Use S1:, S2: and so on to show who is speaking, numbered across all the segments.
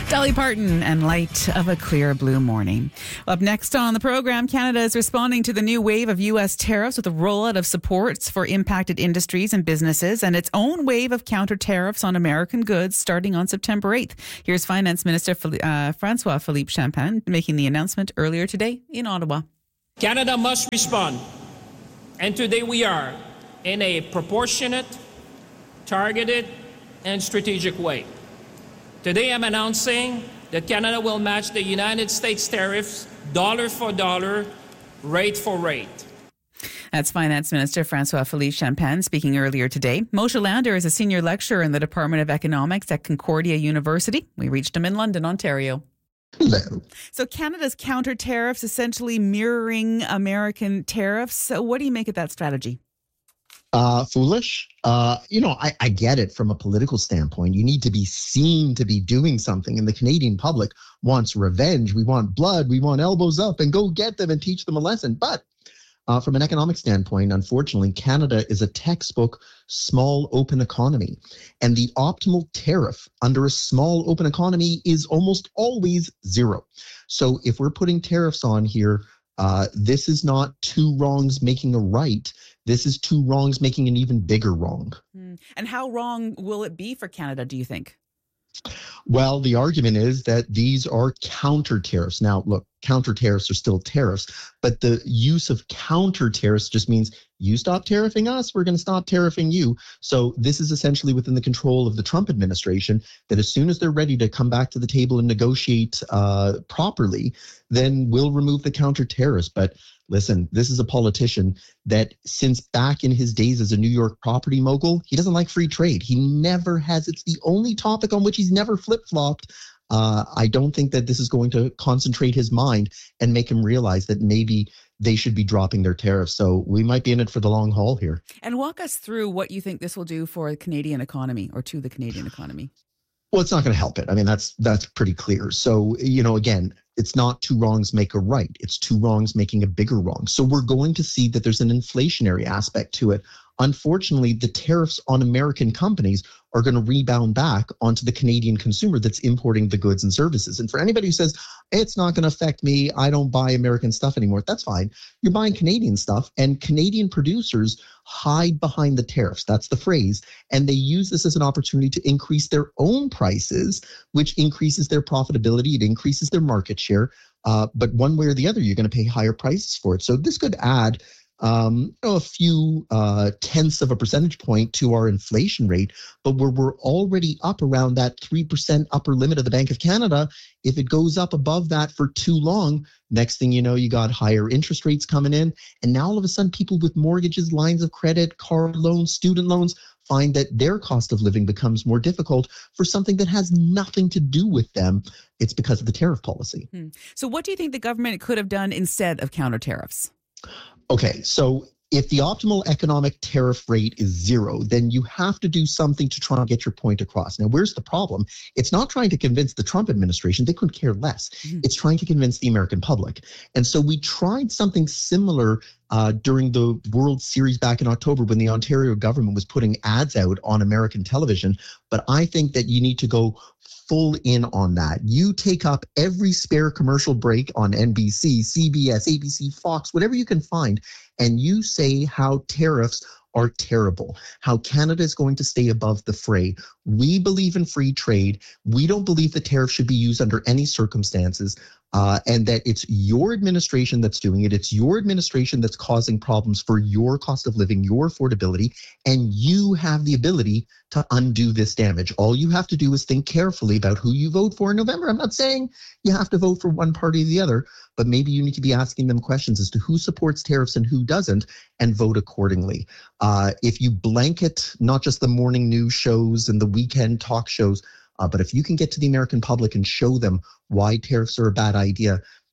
S1: Dolly Parton and Light of a Clear Blue Morning. Up next on the program, Canada is responding to the new wave of U.S. tariffs with a rollout of supports for impacted industries and businesses and its own wave of counter tariffs on American goods starting on September 8th. Here's Finance Minister François Philippe Champagne making the announcement earlier today in Ottawa.
S2: Canada must respond, and today we are, in a proportionate, targeted, and strategic way. Today I'm announcing that Canada will match the United States tariffs dollar for dollar, rate for rate.
S1: That's Finance Minister François Philippe Champagne speaking earlier today. Moshe Lander is a senior lecturer in the Department of Economics at Concordia University. We reached him in London, Ontario.
S3: Hello.
S1: So Canada's counter tariffs essentially mirroring American tariffs. So what do you make of that strategy?
S3: Foolish. I get it from a political standpoint. You need to be seen to be doing something, and the Canadian public wants revenge. We want blood. We want elbows up and go get them and teach them a lesson. But from an economic standpoint, unfortunately, Canada is a textbook small open economy. And the optimal tariff under a small open economy is almost always zero. So if we're putting tariffs on here, this is not two wrongs making a right. This is two wrongs making an even bigger wrong.
S1: And how wrong will it be for Canada, do you think?
S3: Well, the argument is that these are counter tariffs. Now, look, counter tariffs are still tariffs, but the use of counter tariffs just means you stop tariffing us, we're going to stop tariffing you. So this is essentially within the control of the Trump administration, that as soon as they're ready to come back to the table and negotiate properly, then we'll remove the counter tariffs. But listen, this is a politician that since back in his days as a New York property mogul, he doesn't like free trade. He never has. It's the only topic on which he's never flip-flopped. I don't think that this is going to concentrate his mind and make him realize that maybe they should be dropping their tariffs. So we might be in it for the long haul here.
S1: And walk us through what you think this will do for the Canadian economy or to the Canadian economy.
S3: Well, it's not going to help it. I mean, that's pretty clear. So, again, it's not two wrongs make a right. It's two wrongs making a bigger wrong. So we're going to see that there's an inflationary aspect to it. Unfortunately, the tariffs on American companies are going to rebound back onto the Canadian consumer that's importing the goods and services. And for anybody who says, it's not going to affect me, I don't buy American stuff anymore, that's fine. You're buying Canadian stuff, and Canadian producers hide behind the tariffs. That's the phrase. And they use this as an opportunity to increase their own prices, which increases their profitability. It increases their market share. But one way or the other, you're going to pay higher prices for it. So this could add a few tenths of a percentage point to our inflation rate, but we're already up around that 3% upper limit of the Bank of Canada. If it goes up above that for too long, next thing you know, you got higher interest rates coming in. And now all of a sudden, people with mortgages, lines of credit, car loans, student loans find that their cost of living becomes more difficult for something that has nothing to do with them. It's because of the tariff policy.
S1: So what do you think the government could have done instead of counter tariffs?
S3: Okay, so if the optimal economic tariff rate is zero, then you have to do something to try and get your point across. Now, where's the problem? It's not trying to convince the Trump administration. They couldn't care less. It's trying to convince the American public. And so we tried something similar during the World Series back in October when the Ontario government was putting ads out on American television. But I think that you need to go full in on that. You take up every spare commercial break on NBC, CBS, ABC, Fox, whatever you can find, and you say how tariffs are terrible, how Canada is going to stay above the fray. We believe in free trade. We don't believe that tariffs should be used under any circumstances, and that it's your administration that's doing it. It's your administration that's causing problems for your cost of living, your affordability, and you have the ability to undo this damage. All you have to do is think carefully about who you vote for in November. I'm not saying you have to vote for one party or the other, but maybe you need to be asking them questions as to who supports tariffs and who doesn't, and vote accordingly. If you blanket not just the morning news shows and the weekend talk shows, but if you can get to the American public and show them why tariffs are a bad idea,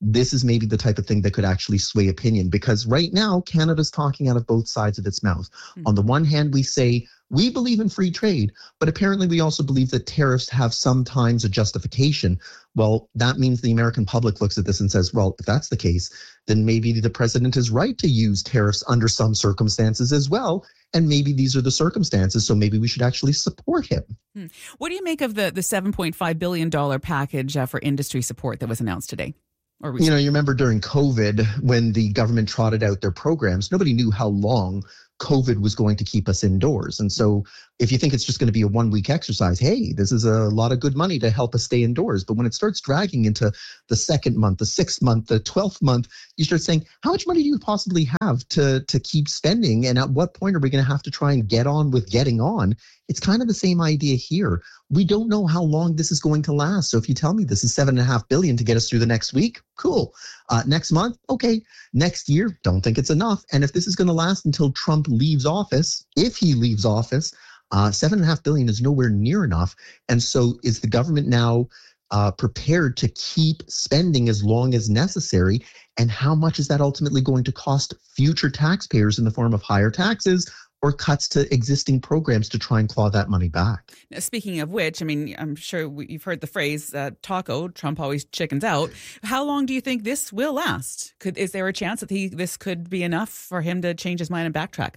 S3: this is maybe the type of thing that could actually sway opinion, because right now Canada's talking out of both sides of its mouth. On the one hand, we say we believe in free trade, but apparently we also believe that tariffs have sometimes a justification. Well, that means the American public looks at this and says, well, if that's the case, then maybe the president is right to use tariffs under some circumstances as well. And maybe these are the circumstances, so maybe we should actually support him.
S1: What do you make of the $7.5 billion package for industry support that was announced today?
S3: You remember during COVID, when the government trotted out their programs, nobody knew how long COVID was going to keep us indoors. And so if you think it's just going to be a 1-week exercise, hey, this is a lot of good money to help us stay indoors. But when it starts dragging into the 2nd month, the 6th month, the 12th month, you start saying, how much money do you possibly have to keep spending? And at what point are we going to have to try and get on with getting on? It's kind of the same idea here. We don't know how long this is going to last. So if you tell me this is $7.5 billion to get us through the next week, cool. Next month, okay. Next year, don't think it's enough. And if this is going to last until Trump leaves office, if he leaves office, $7.5 billion is nowhere near enough. And so is the government now prepared to keep spending as long as necessary? And how much is that ultimately going to cost future taxpayers in the form of higher taxes or cuts to existing programs to try and claw that money back?
S1: Now, speaking of which, I mean, I'm sure you've heard the phrase, taco, Trump always chickens out. How long do you think this will last? Is there a chance that this could be enough for him to change his mind and backtrack?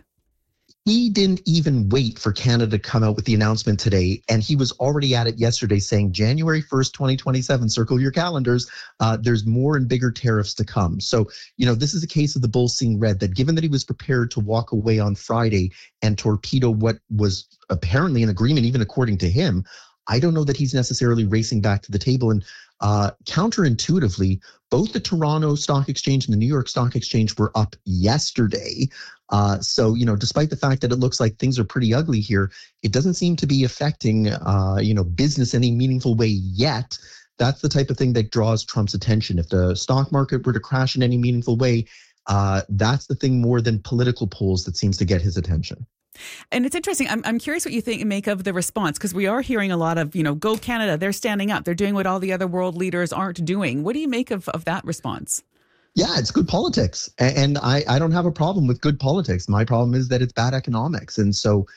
S3: He didn't even wait for Canada to come out with the announcement today, and he was already at it yesterday saying January 1st, 2027, circle your calendars, there's more and bigger tariffs to come. So, this is a case of the bull seeing red, that given that he was prepared to walk away on Friday and torpedo what was apparently an agreement, even according to him, I don't know that he's necessarily racing back to the table. And counterintuitively, both the Toronto Stock Exchange and the New York Stock Exchange were up yesterday. So, despite the fact that it looks like things are pretty ugly here, it doesn't seem to be affecting, business any meaningful way yet. That's the type of thing that draws Trump's attention. If the stock market were to crash in any meaningful way, that's the thing more than political polls that seems to get his attention.
S1: And it's interesting. I'm curious what you make of the response, because we are hearing a lot of, go Canada. They're standing up. They're doing what all the other world leaders aren't doing. What do you make of that response?
S3: Yeah, it's good politics. And I don't have a problem with good politics. My problem is that it's bad economics. And so,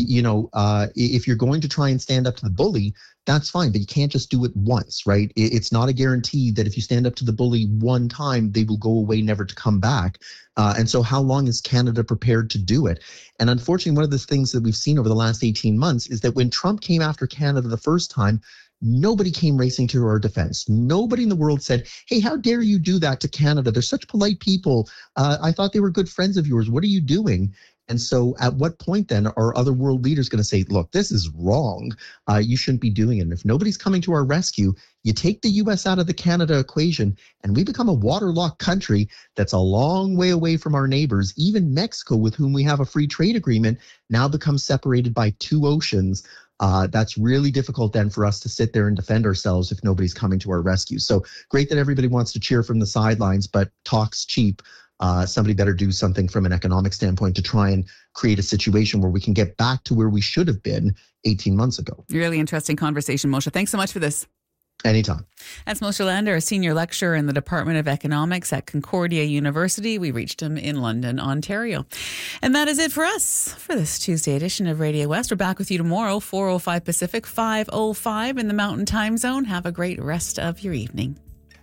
S3: if you're going to try and stand up to the bully, that's fine, but you can't just do it once, right? It's not a guarantee that if you stand up to the bully one time, they will go away never to come back. And so how long is Canada prepared to do it? And unfortunately, one of the things that we've seen over the last 18 months is that when Trump came after Canada the first time, nobody came racing to our defense. Nobody in the world said, hey, how dare you do that to Canada? They're such polite people. I thought they were good friends of yours. What are you doing? And so at what point then are other world leaders going to say, look, this is wrong. You shouldn't be doing it. And if nobody's coming to our rescue, you take the U.S. out of the Canada equation and we become a waterlogged country that's a long way away from our neighbors. Even Mexico, with whom we have a free trade agreement, now becomes separated by 2 oceans. That's really difficult then for us to sit there and defend ourselves if nobody's coming to our rescue. So great that everybody wants to cheer from the sidelines, but talk's cheap. Somebody better do something from an economic standpoint to try and create a situation where we can get back to where we should have been 18 months ago.
S1: Really interesting conversation, Moshe. Thanks so much for this.
S3: Anytime.
S1: That's Moshe Lander, a senior lecturer in the Department of Economics at Concordia University. We reached him in London, Ontario. And that is it for us for this Tuesday edition of Radio West. We're back with you tomorrow, 4:05 Pacific, 5:05 in the Mountain Time Zone. Have a great rest of your evening.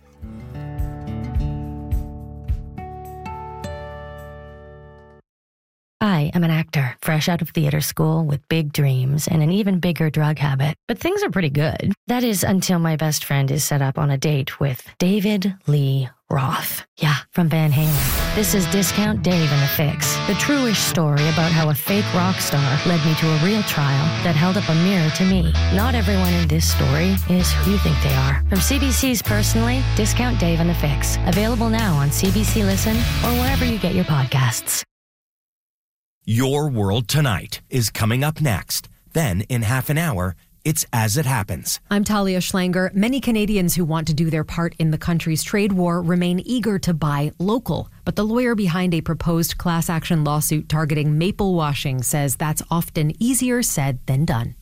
S4: I am an actor, fresh out of theater school with big dreams and an even bigger drug habit. But things are pretty good. That is until my best friend is set up on a date with David Lee Roth. Yeah, from Van Halen. This is Discount Dave and the Fix, the true-ish story about how a fake rock star led me to a real trial that held up a mirror to me. Not everyone in this story is who you think they are. From CBC's Personally, Discount Dave and the Fix. Available now on CBC Listen or wherever you get your podcasts.
S5: Your World Tonight is coming up next. Then, in half an hour, it's As It Happens.
S6: I'm Talia Schlanger. Many Canadians who want to do their part in the country's trade war remain eager to buy local. But the lawyer behind a proposed class action lawsuit targeting maple washing says that's often easier said than done.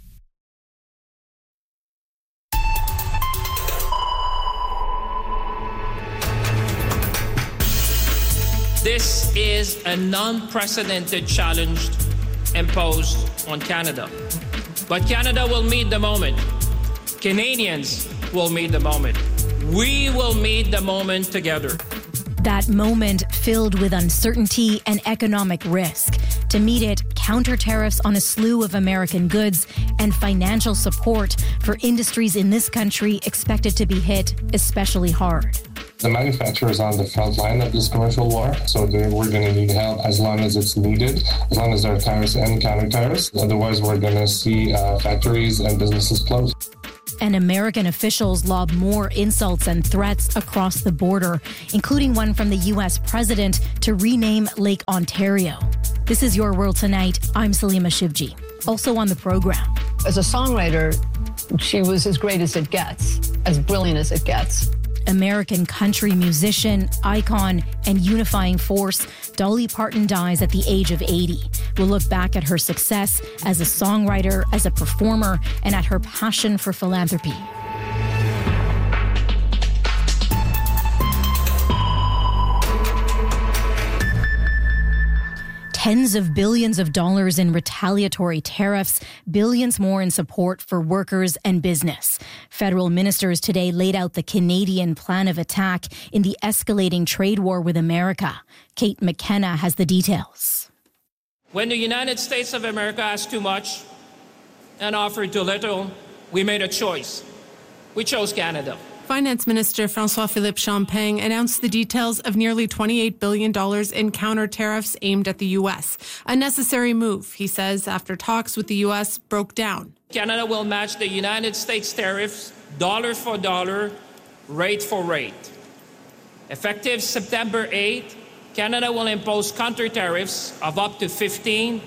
S2: This is an unprecedented challenge imposed on Canada. But Canada will meet the moment. Canadians will meet the moment. We will meet the moment together.
S7: That moment filled with uncertainty and economic risk. To meet it, counter tariffs on a slew of American goods and financial support for industries in this country expected to be hit especially hard.
S8: The manufacturers are on the front line of this commercial war, so we're going to need help as long as it's needed, as long as there are tariffs and counter tariffs. Otherwise, we're going to see factories and businesses close.
S7: And American officials lob more insults and threats across the border, including one from the U.S. president to rename Lake Ontario. This is Your World Tonight. I'm Salima Shivji. Also on the program.
S9: As a songwriter, she was as great as it gets, as brilliant as it gets.
S7: American country musician, icon, and unifying force, Dolly Parton dies at the age of 80. We'll look back at her success as a songwriter, as a performer, and at her passion for philanthropy. Tens of billions of dollars in retaliatory tariffs, billions more in support for workers and business. Federal ministers today laid out the Canadian plan of attack in the escalating trade war with America. Kate McKenna has the details.
S2: When the United States of America asked too much and offered too little, we made a choice. We chose Canada.
S10: Finance Minister François-Philippe Champagne announced the details of nearly $28 billion in counter tariffs aimed at the U.S. A necessary move, he says, after talks with the U.S. broke down.
S2: Canada will match the United States tariffs dollar for dollar, rate for rate. Effective September 8, Canada will impose counter tariffs of up to 15,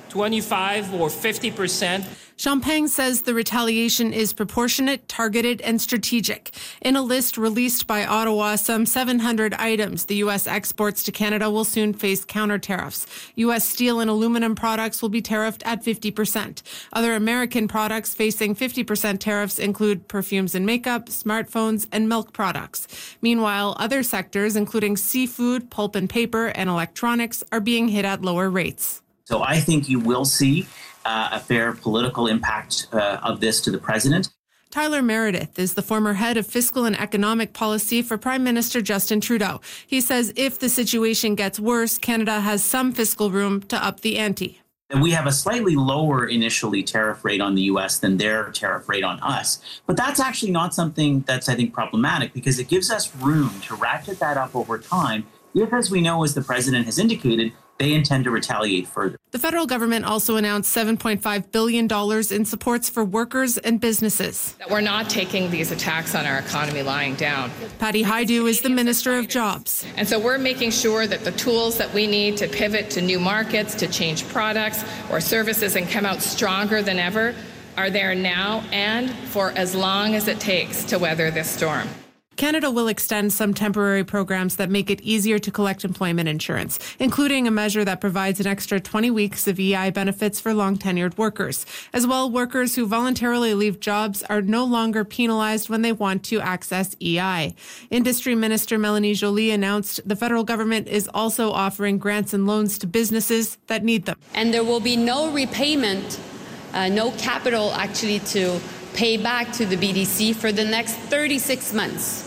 S2: 25, or 50%.
S10: Champagne says the retaliation is proportionate, targeted, and strategic. In a list released by Ottawa, some 700 items the U.S. exports to Canada will soon face counter tariffs. U.S. steel and aluminum products will be tariffed at 50%. Other American products facing 50% tariffs include perfumes and makeup, smartphones, and milk products. Meanwhile, other sectors, including seafood, pulp and paper, and electronics, are being hit at lower rates.
S11: So I think you will see a fair political impact of this to the president.
S10: Tyler Meredith is the former head of fiscal and economic policy for Prime Minister Justin Trudeau. He says if the situation gets worse, Canada has some fiscal room to up the ante.
S11: And we have a slightly lower initially tariff rate on the U.S. than their tariff rate on us. But that's actually not something that's, I think, problematic because it gives us room to ratchet that up over time if, as we know, as the president has indicated, they intend to retaliate further.
S10: The federal government also announced $7.5 billion in supports for workers and businesses.
S12: That we're not taking these attacks on our economy lying down.
S10: Patty Hajdu is the Minister of Jobs.
S12: And so we're making sure that the tools that we need to pivot to new markets, to change products or services and come out stronger than ever are there now and for as long as it takes to weather this storm.
S10: Canada will extend some temporary programs that make it easier to collect employment insurance, including a measure that provides an extra 20 weeks of EI benefits for long-tenured workers. As well, workers who voluntarily leave jobs are no longer penalized when they want to access EI. Industry Minister Melanie Joly announced the federal government is also offering grants and loans to businesses that need them.
S13: And there will be no repayment, no capital actually to pay back to the BDC for the next 36 months.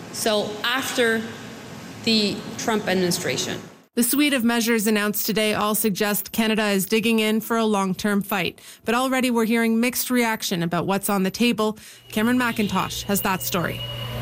S13: So after the Trump administration.
S10: The suite of measures announced today all suggest Canada is digging in for a long-term fight. But already we're hearing mixed reaction about what's on the table. Cameron McIntosh has that story.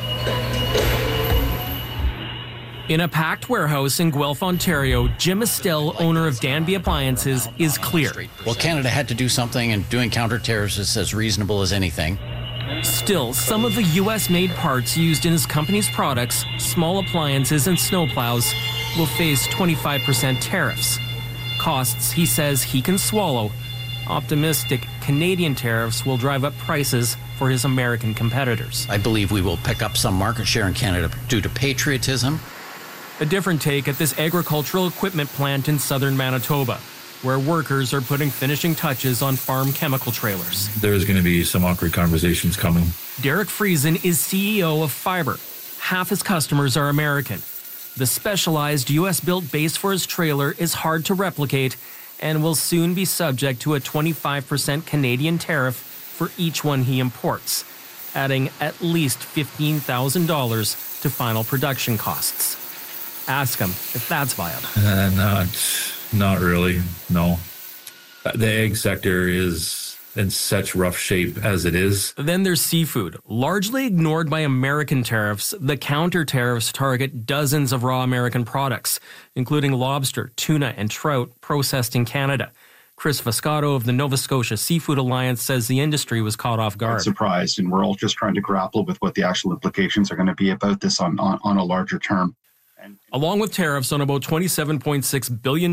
S14: In a packed warehouse in Guelph, Ontario, Jim Estelle, owner of Danby Appliances, is clear.
S15: Well, Canada had to do something, and doing counter-tariffs is as reasonable as anything.
S14: Still, some of the U.S.-made parts used in his company's products, small appliances and snowplows, will face 25% tariffs. Costs he says he can swallow. Optimistic, Canadian tariffs will drive up prices for his American competitors.
S15: I believe we will pick up some market share in Canada due to patriotism.
S14: A different take at this agricultural equipment plant in southern Manitoba, where workers are putting finishing touches on farm chemical trailers.
S16: There's going to be some awkward conversations coming.
S14: Derek Friesen is CEO of Fiber. Half his customers are American. The specialized U.S.-built base for his trailer is hard to replicate and will soon be subject to a 25% Canadian tariff for each one he imports, adding at least $15,000 to final production costs. Ask him if that's viable.
S16: Not really, no. The egg sector is in such rough shape as it is.
S14: Then there's seafood. Largely ignored by American tariffs, the counter tariffs target dozens of raw American products, including lobster, tuna, and trout processed in Canada. Chris Foscato of the Nova Scotia Seafood Alliance says the industry was caught off guard.
S17: I'm surprised, and we're all just trying to grapple with what the actual implications are going to be about this on a larger term.
S14: Along with tariffs on about $27.6 billion